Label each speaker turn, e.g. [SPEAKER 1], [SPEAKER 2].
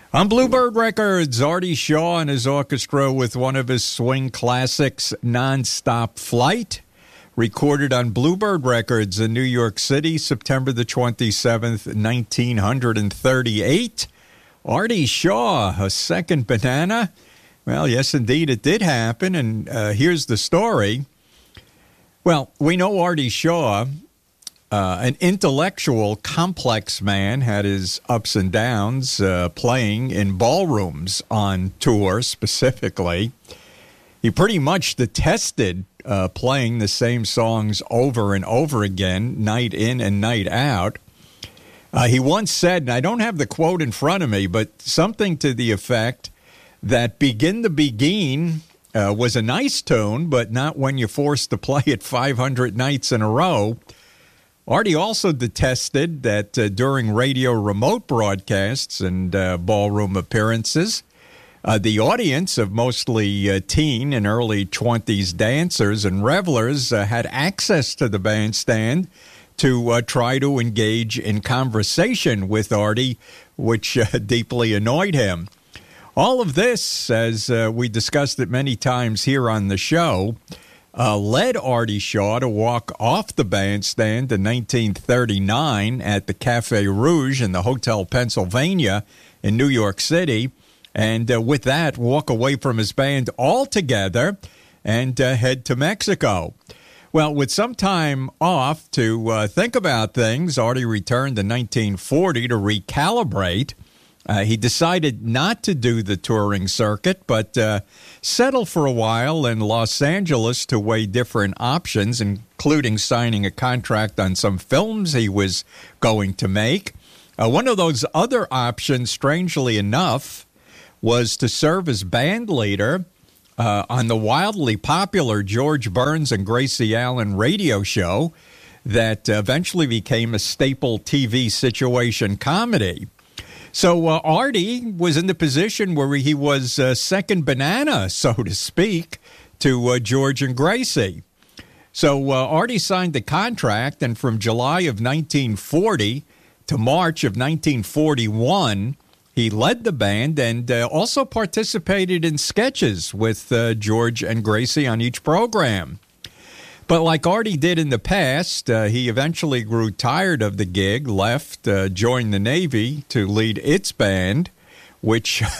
[SPEAKER 1] On Bluebird Records, Artie Shaw and his orchestra with one of his swing classics, Nonstop Flight, recorded on Bluebird Records in New York City, September the 27th, 1938. Artie Shaw, a second banana? Well, yes, indeed, it did happen, and here's the story. Well, we know Artie Shaw, an intellectual, complex man, had his ups and downs playing in ballrooms on tour specifically. He pretty much detested playing the same songs over and over again, night in and night out. He once said, and I don't have the quote in front of me, but something to the effect that Begin the Begin was a nice tune, but not when you're forced to play it 500 nights in a row. Artie also detested that during radio remote broadcasts and ballroom appearances, the audience of mostly teen and early 20s dancers and revelers had access to the bandstand to try to engage in conversation with Artie, which deeply annoyed him. All of this, as we discussed it many times here on the show, led Artie Shaw to walk off the bandstand in 1939 at the Café Rouge in the Hotel Pennsylvania in New York City, and with that, walk away from his band altogether and head to Mexico. Well, with some time off to think about things, Artie returned in 1940 to recalibrate. He decided not to do the touring circuit, but settled for a while in Los Angeles to weigh different options, including signing a contract on some films he was going to make. One of those other options, strangely enough, was to serve as band leader on the wildly popular George Burns and Gracie Allen radio show that eventually became a staple TV situation comedy. So Artie was in the position where he was second banana, so to speak, to George and Gracie. So Artie signed the contract, and from July of 1940 to March of 1941, he led the band and also participated in sketches with George and Gracie on each program. But like Artie did in the past, he eventually grew tired of the gig, left, joined the Navy to lead its band, which